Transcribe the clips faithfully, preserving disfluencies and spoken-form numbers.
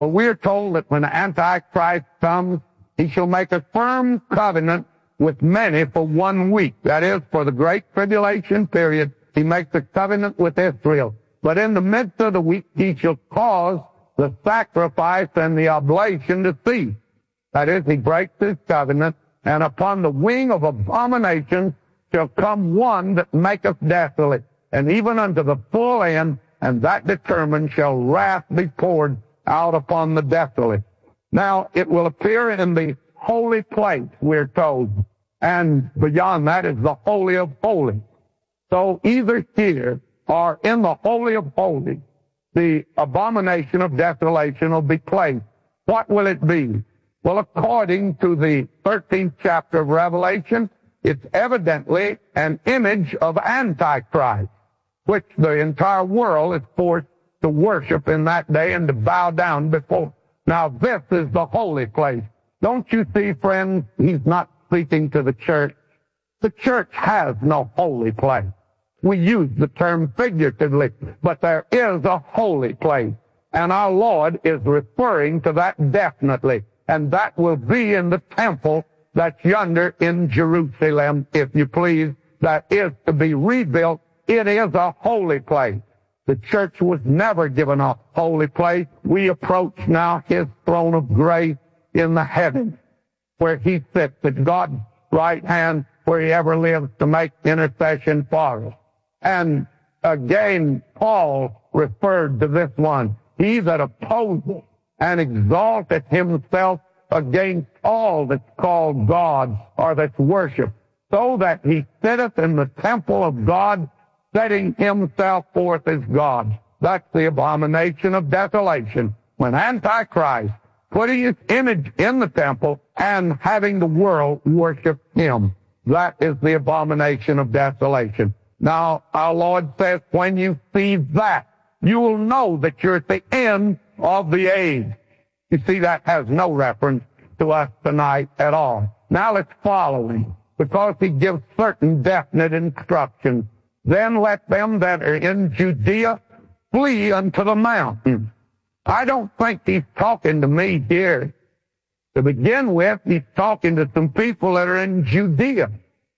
Well, we are told that when the Antichrist comes, he shall make a firm covenant with many for one week. That is, for the great tribulation period, he makes a covenant with Israel. But in the midst of the week, he shall cause the sacrifice and the oblation to cease. That is, he breaks his covenant, and upon the wing of abomination shall come one that maketh desolate, and even unto the full end, and that determined shall wrath be poured out upon the desolate. Now, it will appear in the holy place, we're told, and beyond that is the Holy of Holies. So either here or in the Holy of Holies, the abomination of desolation will be placed. What will it be? Well, according to the thirteenth chapter of Revelation, it's evidently an image of Antichrist, which the entire world is forced to worship in that day and to bow down before. Now, this is the holy place. Don't you see, friends, he's not speaking to the church. The church has no holy place. We use the term figuratively, but there is a holy place, and our Lord is referring to that definitely, and that will be in the temple that's yonder in Jerusalem, if you please, that is to be rebuilt. It is a holy place. The church was never given a holy place. We approach now his throne of grace in the heavens, where he sits at God's right hand, where he ever lives to make intercession for us. And again, Paul referred to this one. He that opposes and exalteth himself against all that's called God or that's worshipped, so that he sitteth in the temple of God, setting himself forth as God. That's the abomination of desolation. When Antichrist putting his image in the temple and having the world worship him. That is the abomination of desolation. Now, our Lord says, when you see that, you will know that you're at the end of the age. You see, that has no reference to us tonight at all. Now let's follow him, because he gives certain definite instructions. Then let them that are in Judea flee unto the mountains. I don't think he's talking to me here. To begin with, he's talking to some people that are in Judea.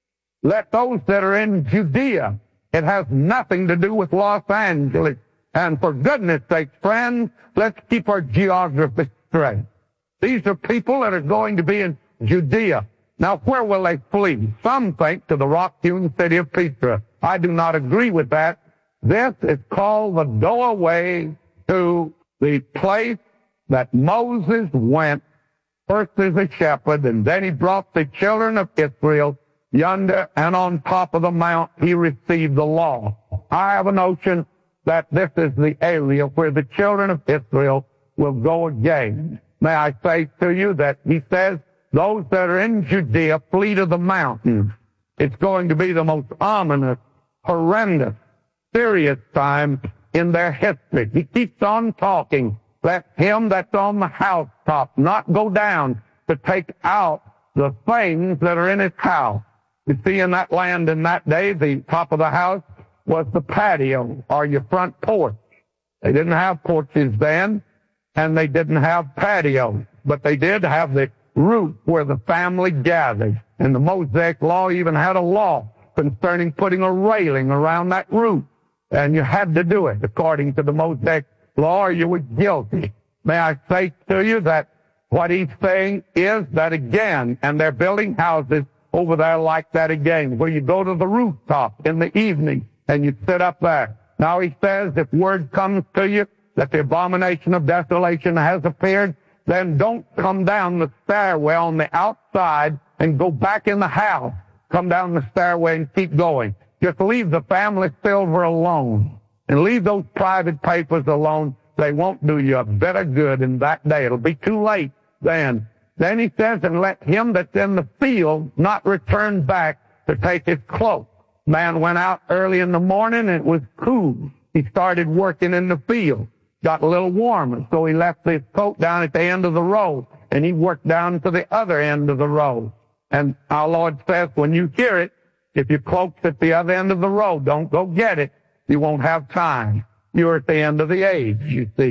Let those that are in Judea. It has nothing to do with Los Angeles. And for goodness sake, friends, let's keep our geography straight. These are people that are going to be in Judea. Now, where will they flee? Some think to the rock-hewn city of Petra. I do not agree with that. This is called the doorway to the place that Moses went, first as a shepherd, and then he brought the children of Israel yonder, and on top of the mount he received the law. I have a notion that this is the area where the children of Israel will go again. May I say to you that he says, those that are in Judea flee to the mountains. It's going to be the most ominous, horrendous, serious time in their history. He keeps on talking. Let him that's on the housetop not go down to take out the things that are in his house. You see, in that land in that day, the top of the house was the patio or your front porch. They didn't have porches then, and they didn't have patios, but they did have the roof where the family gathered. And the Mosaic law even had a law concerning putting a railing around that roof. And you had to do it according to the Mosaic law, or you were guilty. May I say to you that what he's saying is that again, and they're building houses over there like that again, where you go to the rooftop in the evening and you sit up there. Now he says, if word comes to you that the abomination of desolation has appeared, then don't come down the stairway on the outside and go back in the house. Come down the stairway and keep going. Just leave the family silver alone and leave those private papers alone. They won't do you a bit of good in that day. It'll be too late then. Then he says, and let him that's in the field not return back to take his cloak. Man went out early in the morning and it was cool. He started working in the field. Got a little warmer, so he left his coat down at the end of the road, and he worked down to the other end of the road. And our Lord says, when you hear it, if your cloak's at the other end of the road, don't go get it. You won't have time. You're at the end of the age, you see.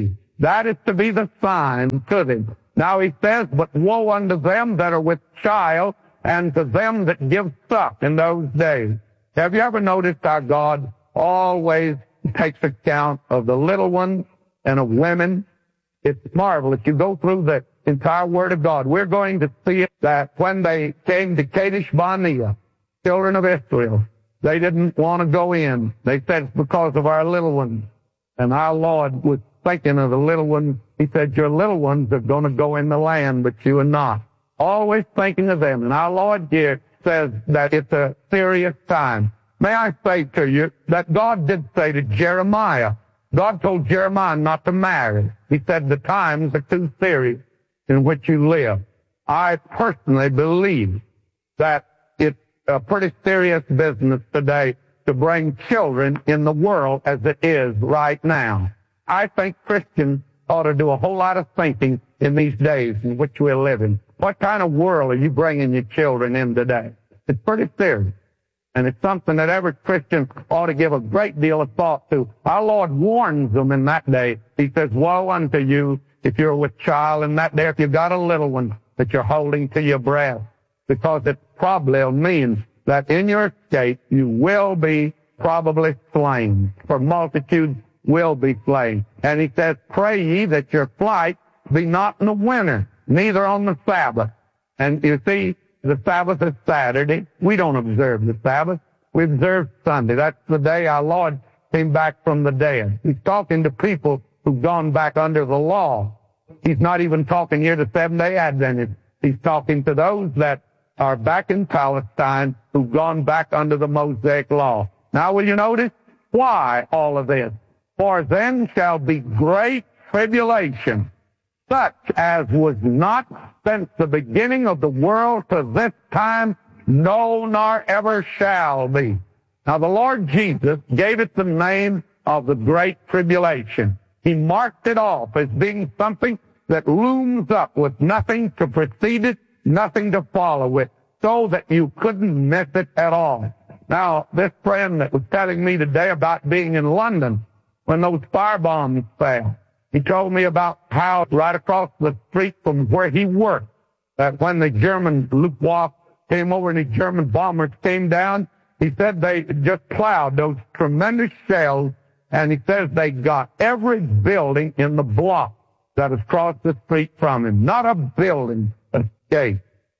That is to be the sign to them. Now he says, but woe unto them that are with child, and to them that give suck in those days. Have you ever noticed how God always takes account of the little ones and of women? It's marvelous. You go through the entire Word of God. We're going to see that when they came to Kadesh Barnea, children of Israel, they didn't want to go in. They said it's because of our little ones. And our Lord was thinking of the little ones. He said, your little ones are going to go in the land, but you are not. Always thinking of them. And our Lord here says that it's a serious time. May I say to you that God did say to Jeremiah, God told Jeremiah not to marry. He said the times are too serious in which you live. I personally believe that it's a pretty serious business today to bring children in the world as it is right now. I think Christians ought to do a whole lot of thinking in these days in which we're living. What kind of world are you bringing your children in today? It's pretty serious. And it's something that every Christian ought to give a great deal of thought to. Our Lord warns them in that day. He says, woe unto you if you're with child in that day, if you've got a little one that you're holding to your breast, because it probably means that in your escape you will be probably slain, for multitudes will be slain. And he says, pray ye that your flight be not in the winter, neither on the Sabbath. And you see, the Sabbath is Saturday. We don't observe the Sabbath. We observe Sunday. That's the day our Lord came back from the dead. He's talking to people who've gone back under the law. He's not even talking here to Seventh-day Adventists. He's talking to those that are back in Palestine who've gone back under the Mosaic law. Now, will you notice why all of this? For then shall be great tribulation, such as was not since the beginning of the world to this time, no, nor ever shall be. Now, the Lord Jesus gave it the name of the Great Tribulation. He marked it off as being something that looms up with nothing to precede it, nothing to follow it, so that you couldn't miss it at all. Now, this friend that was telling me today about being in London when those firebombs fell, he told me about how right across the street from where he worked, that when the German Luftwaffe came over and the German bombers came down, he said they just plowed those tremendous shells, and he says they got every building in the block that was across the street from him. Not a building escaped.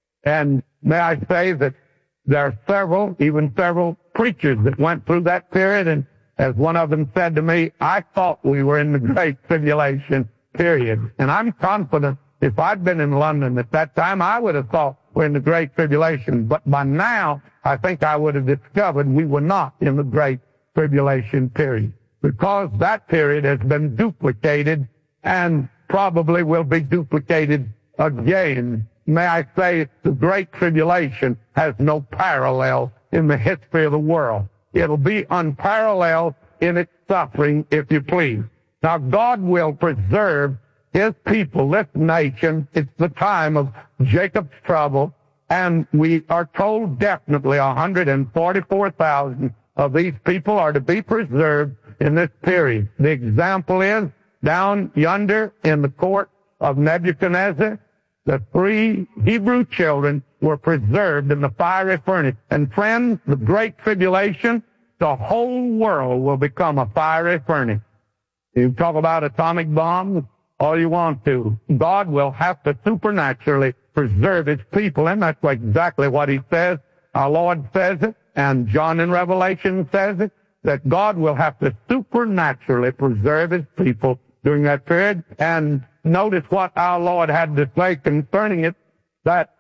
And may I say that there are several, even several preachers that went through that period, and as one of them said to me, I thought we were in the Great Tribulation period. And I'm confident if I'd been in London at that time, I would have thought we're in the Great Tribulation. But by now, I think I would have discovered we were not in the Great Tribulation period, because that period has been duplicated and probably will be duplicated again. May I say, the Great Tribulation has no parallel in the history of the world. It'll be unparalleled in its suffering, if you please. Now, God will preserve His people, this nation. It's the time of Jacob's trouble, and we are told definitely one hundred forty-four thousand of these people are to be preserved in this period. The example is down yonder in the court of Nebuchadnezzar, the three Hebrew children were preserved in the fiery furnace. And friends, the Great Tribulation, the whole world will become a fiery furnace. You talk about atomic bombs, all you want to. God will have to supernaturally preserve His people, and that's exactly what He says. Our Lord says it, and John in Revelation says it, that God will have to supernaturally preserve His people during that period. And notice what our Lord had to say concerning it, that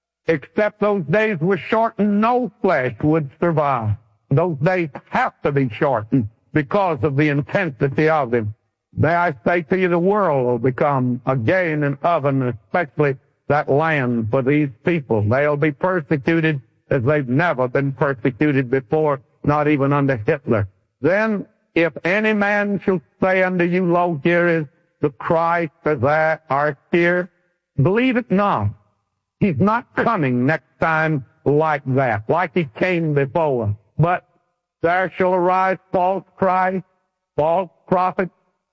except those days were shortened, no flesh would survive. Those days have to be shortened because of the intensity of them. May I say to you, the world will become again an oven, especially that land for these people. They'll be persecuted as they've never been persecuted before, not even under Hitler. Then, if any man shall say unto you, lo, here is the Christ, as I are here, believe it not. He's not coming next time like that, like He came before. But there shall arise false Christ, false prophets,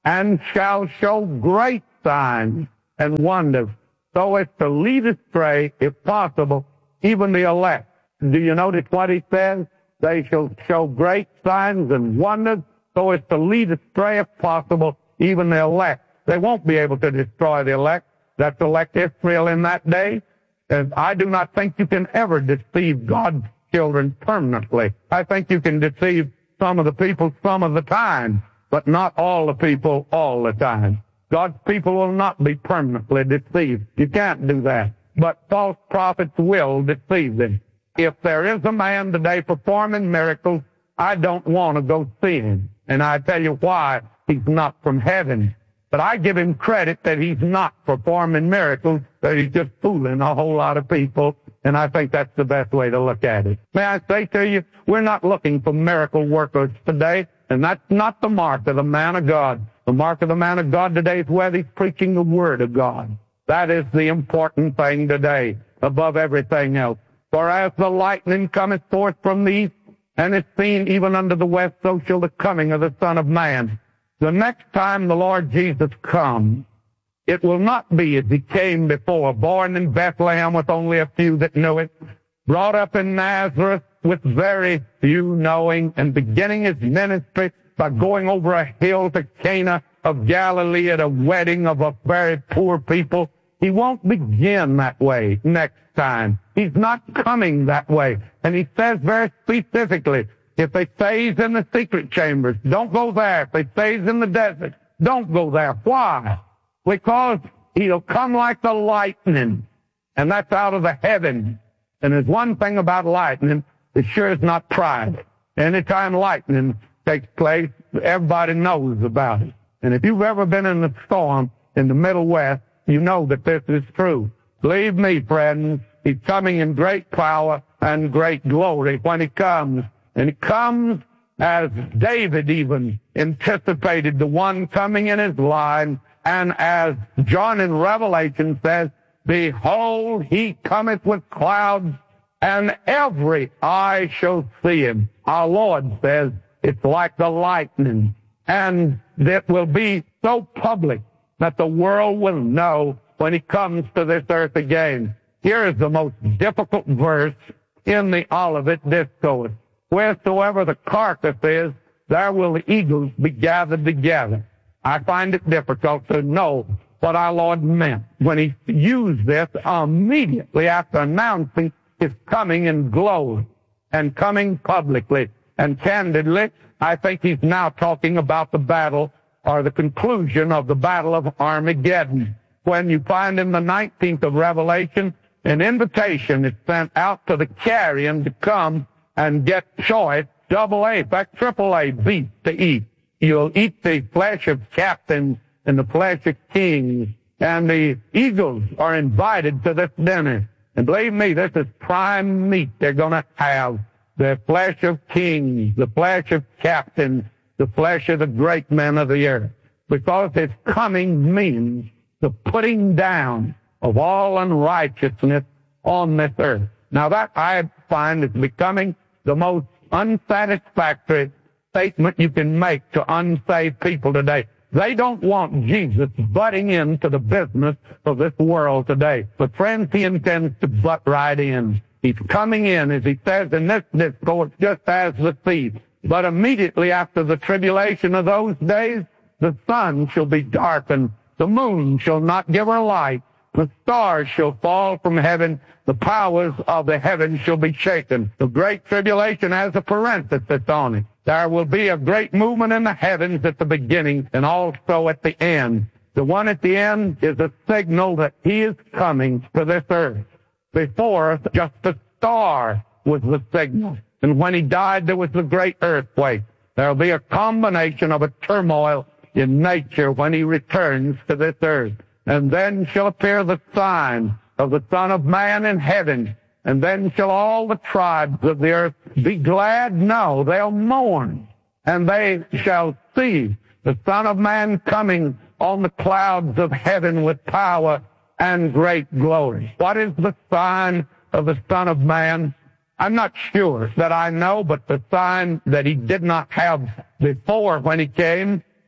and shall show great signs and wonders, so as to lead astray, if possible, even the elect. Do you notice what he says? They shall show great signs and wonders, so as to lead astray, if possible, even the elect. They won't be able to destroy the elect. That's elect Israel in that day. And I do not think you can ever deceive God's children permanently. I think you can deceive some of the people some of the time, but not all the people all the time. God's people will not be permanently deceived. You can't do that. But false prophets will deceive them. If there is a man today performing miracles, I don't want to go see him. And I tell you why. He's not from heaven. But I give him credit that he's not performing miracles, that he's just fooling a whole lot of people. And I think that's the best way to look at it. May I say to you, we're not looking for miracle workers today, and that's not the mark of the man of God. The mark of the man of God today is whether he's preaching the Word of God. That is the important thing today, above everything else. For as the lightning cometh forth from the east, and is seen even unto the west, so shall the coming of the Son of Man. The next time the Lord Jesus comes, it will not be as he came before, born in Bethlehem with only a few that knew it, brought up in Nazareth with very few knowing, and beginning his ministry by going over a hill to Cana of Galilee at a wedding of a very poor people. He won't begin that way next time. He's not coming that way. And he says very specifically, if they say he's in the secret chambers, don't go there. If they say he's in the desert, don't go there. Why? Because he'll come like the lightning, and that's out of the heavens. And there's one thing about lightning, it sure is not private. Anytime lightning takes place, everybody knows about it. And if you've ever been in a storm in the Middle West, you know that this is true. Believe me, friends, he's coming in great power and great glory when he comes. And he comes as David even anticipated the one coming in his line, and as John in Revelation says, behold, he cometh with clouds, and every eye shall see him. Our Lord says it's like the lightning, and it will be so public that the world will know when he comes to this earth again. Here is the most difficult verse in the Olivet Discourse. Wheresoever the carcass is, there will the eagles be gathered together. I find it difficult to know what our Lord meant when he used this immediately after announcing his coming in glory and coming publicly. And candidly, I think he's now talking about the battle or the conclusion of the Battle of Armageddon. When you find in the nineteenth of Revelation, an invitation is sent out to the carrion to come and get choice, double A, in fact, triple A beef to eat. You'll eat the flesh of captains and the flesh of kings. And the eagles are invited to this dinner. And believe me, this is prime meat they're going to have. The flesh of kings, the flesh of captains, the flesh of the great men of the earth. Because his coming means the putting down of all unrighteousness on this earth. Now that I find is becoming the most unsatisfactory statement you can make to unsaved people today. They don't want Jesus butting into the business of this world today. But friends, he intends to butt right in. He's coming in, as he says in this discourse, just as the thief. But immediately after the tribulation of those days, the sun shall be darkened, the moon shall not give her light, the stars shall fall from heaven, the powers of the heavens shall be shaken. The great tribulation has a parenthesis on it. There will be a great movement in the heavens at the beginning and also at the end. The one at the end is a signal that he is coming to this earth. Before, just a star was the signal. And when he died, there was the great earthquake. There will be a combination of a turmoil in nature when he returns to this earth. And then shall appear the sign of the Son of Man in heaven. And then shall all the tribes of the earth be glad? No, they'll mourn. And they shall see the Son of Man coming on the clouds of heaven with power and great glory. What is the sign of the Son of Man? I'm not sure that I know, but the sign that he did not have before when he came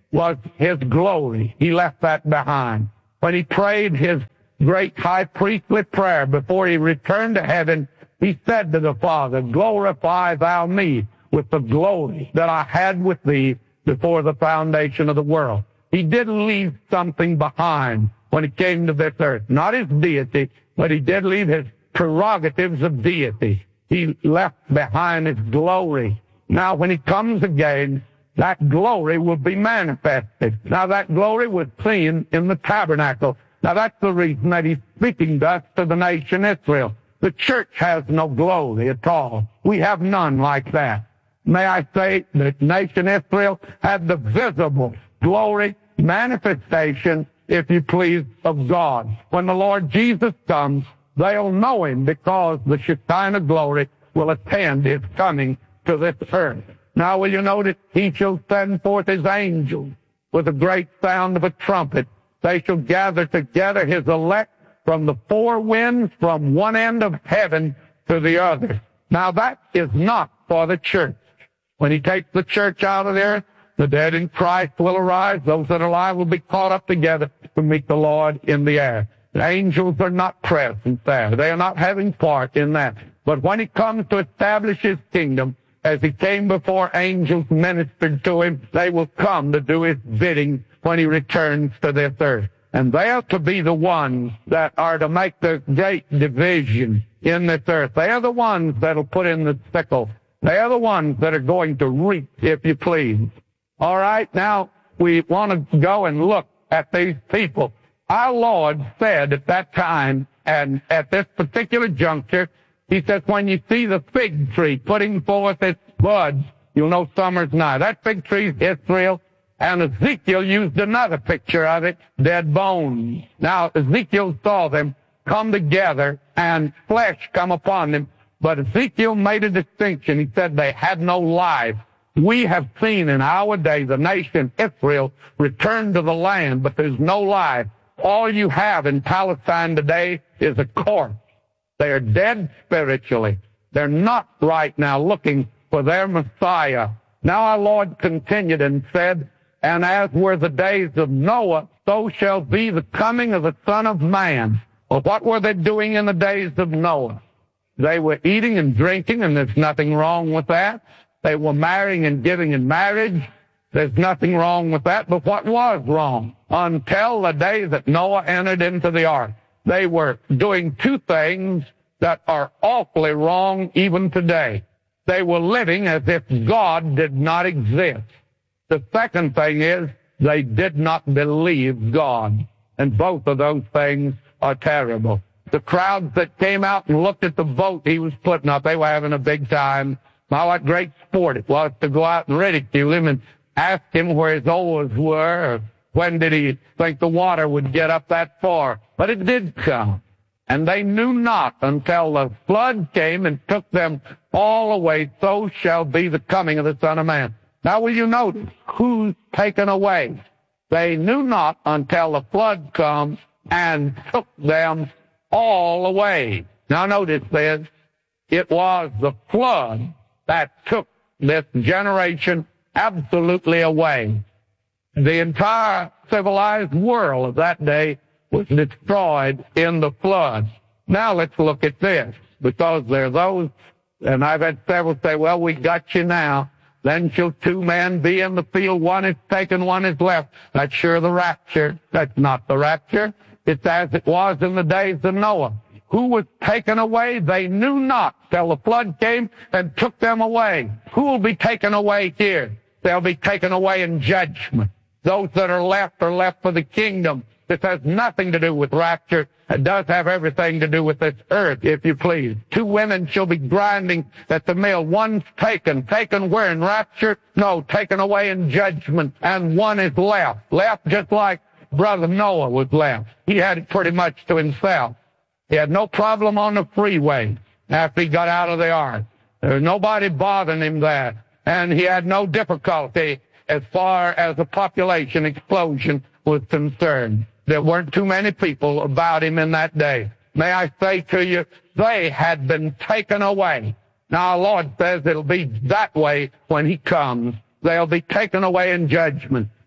was his glory. He left that behind. When he prayed his great high priestly prayer before he returned to heaven, he said to the Father, glorify thou me with the glory that I had with thee before the foundation of the world. He did leave something behind when he came to this earth. Not his deity, but he did leave his prerogatives of deity. He left behind his glory. Now, when he comes again, that glory will be manifested. Now, that glory was seen in the tabernacle. Now, that's the reason that he's speaking thus to the nation Israel. The church has no glory at all. We have none like that. May I say that nation Israel had the visible glory manifestation, if you please, of God. When the Lord Jesus comes, they'll know him because the Shekinah glory will attend his coming to this earth. Now will you notice, he shall send forth his angels with a great sound of a trumpet. They shall gather together his elect from the four winds, from one end of heaven to the other. Now that is not for the church. When he takes the church out of there, the dead in Christ will arise. Those that are alive will be caught up together to meet the Lord in the air. The angels are not present there. They are not having part in that. But when he comes to establish his kingdom, as he came before angels ministered to him, they will come to do his bidding when he returns to this earth. And they are to be the ones that are to make the great division in this earth. They are the ones that will put in the sickle. They are the ones that are going to reap, if you please. All right, now we want to go and look at these people. Our Lord said at that time, and at this particular juncture, he says, when you see the fig tree putting forth its buds, you'll know summer's nigh. That fig tree is Israel, and Ezekiel used another picture of it, dead bones. Now, Ezekiel saw them come together and flesh come upon them, but Ezekiel made a distinction. He said they had no life. We have seen in our day the nation Israel return to the land, but there's no life. All you have in Palestine today is a corpse. They are dead spiritually. They're not right now looking for their Messiah. Now our Lord continued and said, and as were the days of Noah, so shall be the coming of the Son of Man. Well, what were they doing in the days of Noah? They were eating and drinking, and there's nothing wrong with that. They were marrying and giving in marriage. There's nothing wrong with that. But what was wrong? Until the day that Noah entered into the ark, they were doing two things that are awfully wrong even today. They were living as if God did not exist. The second thing is they did not believe God. And both of those things are terrible. The crowds that came out and looked at the boat he was putting up, they were having a big time. My, what great sport it was to go out and ridicule him and ask him where his oars were, or when did he think the water would get up that far. But it did come. And they knew not until the flood came and took them all away. So shall be the coming of the Son of Man. Now will you notice who's taken away? They knew not until the flood comes and took them all away. Now notice this. It was the flood that took this generation absolutely away. The entire civilized world of that day was destroyed in the flood. Now let's look at this, because there are those, and I've had several say, well, we got you now. Then shall two men be in the field, one is taken, one is left. That's sure the rapture. That's not the rapture. It's as it was in the days of Noah. Who was taken away? They knew not till the flood came and took them away. Who will be taken away here? They'll be taken away in judgment. Those that are left are left for the kingdom. This has nothing to do with rapture. It does have everything to do with this earth, if you please. Two women shall be grinding at the mill. One's taken. Taken where? In rapture? No, taken away in judgment. And one is left. Left just like Brother Noah was left. He had it pretty much to himself. He had no problem on the freeway after he got out of the ark. There was nobody bothering him there. And he had no difficulty as far as the population explosion was concerned. There weren't too many people about him in that day. May I say to you, they had been taken away. Now, our Lord says it'll be that way when he comes. They'll be taken away in judgment.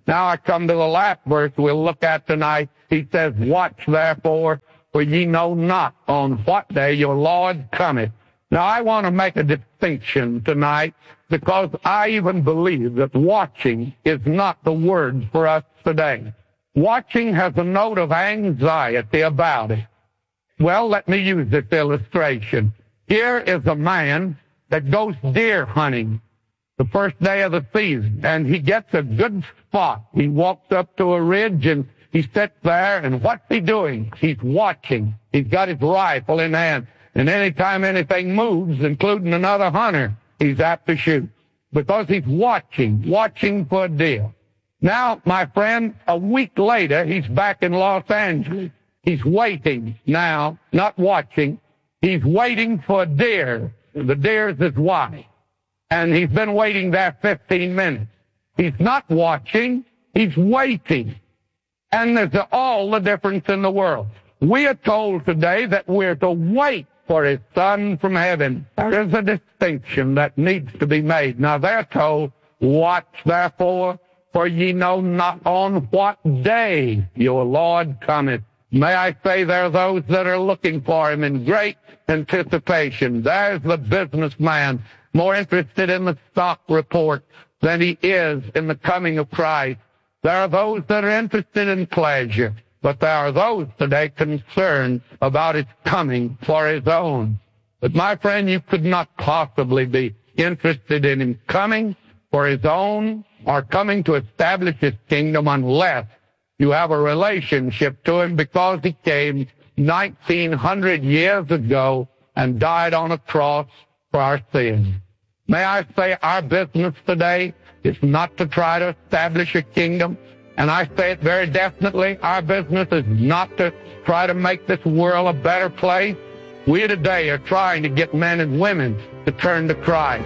Now I come to the last verse we'll look at tonight. He says, watch therefore, for ye know not on what day your Lord cometh. Now I want to make a distinction tonight, because I even believe that watching is not the word for us today. Watching has a note of anxiety about it. Well, let me use this illustration. Here is a man that goes deer hunting the first day of the season, and he gets a good spot. He walks up to a ridge, and he sits there, and what's he doing? He's watching. He's got his rifle in hand, and anytime anything moves, including another hunter, he's apt to shoot, because he's watching, watching for a deer. Now, my friend, a week later, he's back in Los Angeles. He's waiting now, not watching. He's waiting for a deer. The deer is his wife. And he's been waiting there fifteen minutes. He's not watching. He's waiting. And there's all the difference in the world. We are told today that we're to wait for his Son from heaven. There is a distinction that needs to be made. Now, they're told, watch therefore, for ye know not on what day your Lord cometh. May I say there are those that are looking for him in great anticipation. There's the businessman, more interested in the stock report than he is in the coming of Christ. There are those that are interested in pleasure, but there are those today concerned about his coming for his own. But my friend, you could not possibly be interested in him coming for his own or coming to establish his kingdom unless you have a relationship to him, because he came nineteen hundred years ago and died on a cross for our sins. May I say our business today is not to try to establish a kingdom, and I say it very definitely, our business is not to try to make this world a better place. We today are trying to get men and women to turn to Christ.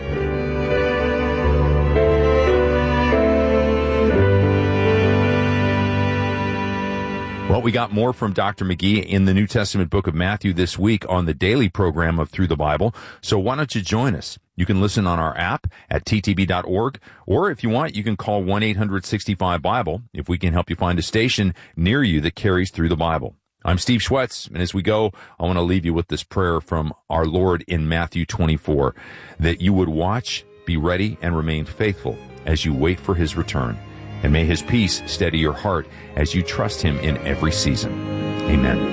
Well, we got more from Doctor McGee in the New Testament book of Matthew this week on the daily program of Through the Bible. So why don't you join us? You can listen on our app at T T B dot org, or if you want, you can call one eight hundred sixty-five Bible if we can help you find a station near you that carries Through the Bible. I'm Steve Schwetz, and as we go, I want to leave you with this prayer from our Lord in Matthew twenty-four, that you would watch, be ready, and remain faithful as you wait for his return. And may his peace steady your heart as you trust him in every season. Amen.